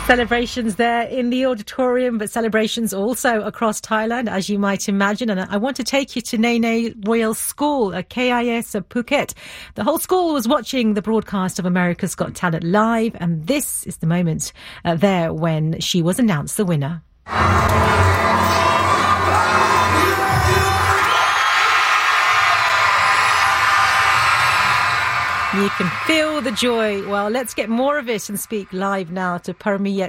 Celebrations there in the auditorium, but celebrations also across Thailand, as you might imagine. And I want to take you to Nene Royal School at KIS of Phuket. The whole school was watching the broadcast of America's Got Talent live, and this is the moment there when she was announced the winner. You can feel the joy. Well, let's get more of it and speak live now to Parmkiyet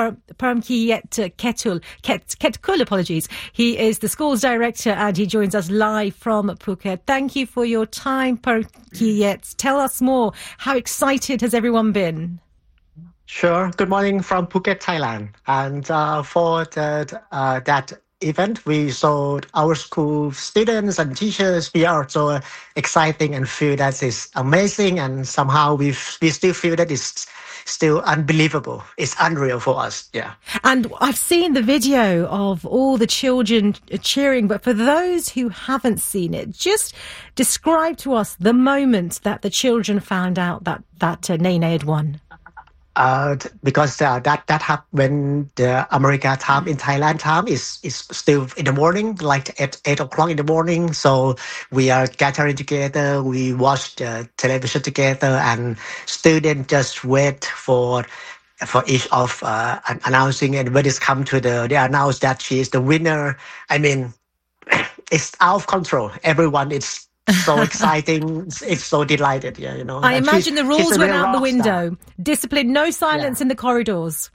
Ketkul, apologies. He is the school's director and he joins us live from Phuket. Thank you for your time, Parmkiyet. Tell us more. How excited has everyone been? Sure. Good morning from Phuket, Thailand. And for that event, we saw our school students and teachers. We are so exciting and feel that is amazing, and somehow we still feel that it's still unbelievable. It's unreal for us. Yeah. And I've seen the video of all the children cheering, but for those who haven't seen it, just describe to us the moment that the children found out that Nene had won. Because that happened when the America time in Thailand time is still in the morning, like at 8 o'clock in the morning. So we are gathering together, we watch the television together, and students just wait for each of announcing. And when it's come to they announce that she is the winner. I mean, it's out of control. Everyone is so exciting. It's so delighted. Yeah, you know. I imagine the rules went out the window. Discipline, no silence in the corridors.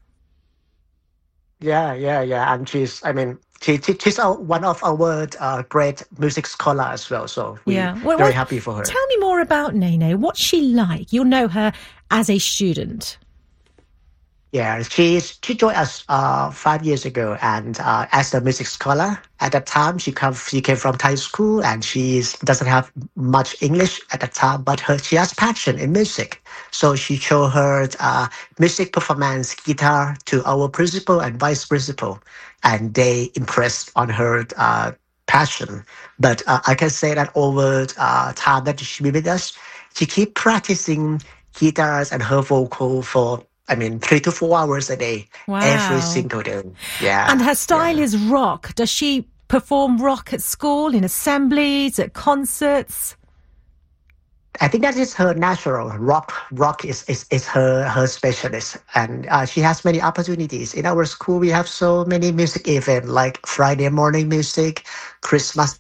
Yeah. And she's one of our great music scholars as well. So we're very happy for her. Tell me more about Nene. What's she like? You'll know her as a student. Yeah, she joined us 5 years ago, and as a music scholar. At that time, she came from Thai school, and she doesn't have much English at that time, but she has passion in music. So she showed her music performance, guitar, to our principal and vice principal, and they impressed on her passion. But I can say that over time that she be with us, she keep practicing guitars and her vocal for 3 to 4 hours a day, every single day. Yeah. And her style is rock. Does she perform rock at school, in assemblies, at concerts? I think that is her natural. Rock is her specialist. And she has many opportunities. In our school, we have so many music events, like Friday morning music, Christmas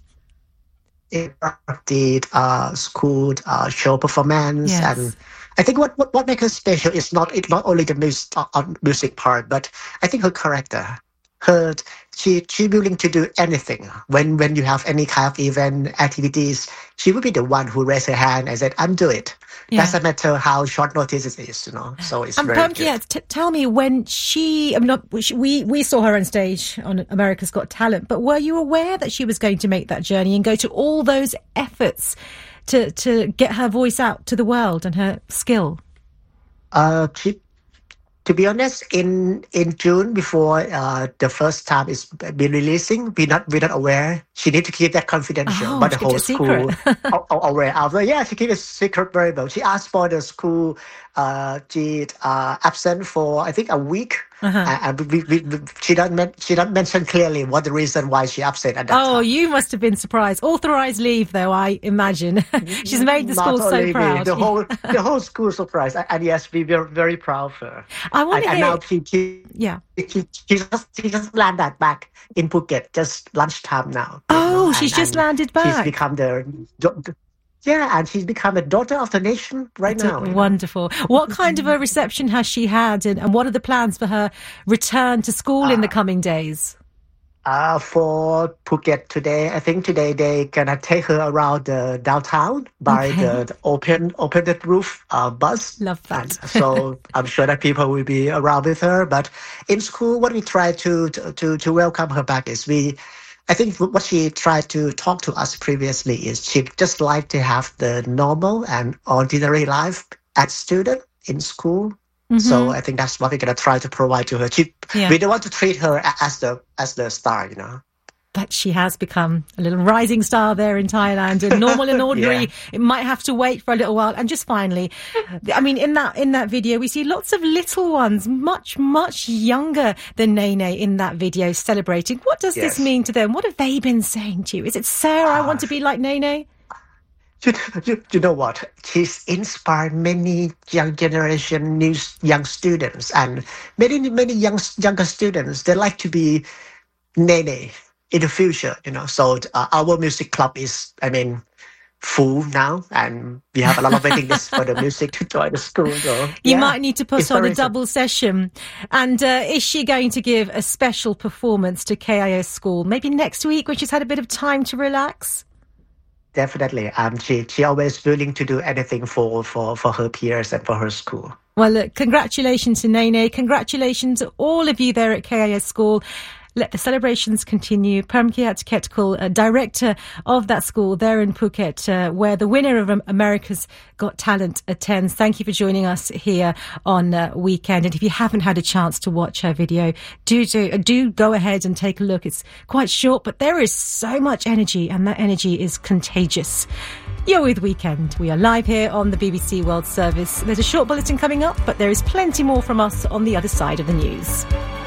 did school show performance. Yes. And I think what makes her special is not only the music part, but I think her character. She willing to do anything. When you have any kind of event activities, she will be the one who raise her hand and said, "I'm do it." Yeah. Doesn't matter how short notice it is, you know. So it's very good. Tell me, when we saw her on stage on America's Got Talent, but were you aware that she was going to make that journey and go to all those efforts to get her voice out to the world and her skill? To be honest, in June, before the first time is been releasing, we're not aware. She need to keep that confidential, but the whole school aware of it. Yeah, she keep it secret very well. She asked for the school. She absent for I think a week. And she don't mention clearly what the reason why she absent at that time. Oh, you must have been surprised. Authorized leave, though, I imagine. She's made the school so proud. The whole school surprised, and yes, we were very proud of her. I want to hear. Now she just landed back in Phuket just lunchtime now. Oh, she's just landed back. She's become and she's become a daughter of the nation right now. Wonderful. What kind of a reception has she had, and what are the plans for her return to school in the coming days? For Phuket today, I think today they're gonna take her around the downtown by the open the roof bus. Love that. So I'm sure that people will be around with her. But in school, what we try to welcome her back is I think what she tried to talk to us previously is she just like to have the normal and ordinary life as student in school. Mm-hmm. So I think that's what we're gonna try to provide to her. We don't want to treat her as the star, you know. But she has become a little rising star there in Thailand. And Normal and Ordinary, it might have to wait for a little while. And just finally, I mean, in that video, we see lots of little ones, much, much younger than Nene in that video celebrating. What does this mean to them? What have they been saying to you? Is it, Sarah, I want to be like Nene? You know what? She's inspired many young generation, young students, and many younger students. They like to be Nene in the future, you know. So our music club is, full now, and we have a lot of waiting lists for the music to join the school. So, you might need to put on a double session. And is she going to give a special performance to KIS School maybe next week when she's had a bit of time to relax? Definitely. She always willing to do anything for her peers and for her school. Well, look, congratulations to Nene. Congratulations to all of you there at KIS School. Let the celebrations continue. Paramkiat Ketkul, director of that school there in Phuket, where the winner of America's Got Talent attends. Thank you for joining us here on Weekend. And if you haven't had a chance to watch her video, do go ahead and take a look. It's quite short, but there is so much energy, and that energy is contagious. You're with Weekend. We are live here on the BBC World Service. There's a short bulletin coming up, but there is plenty more from us on the other side of the news.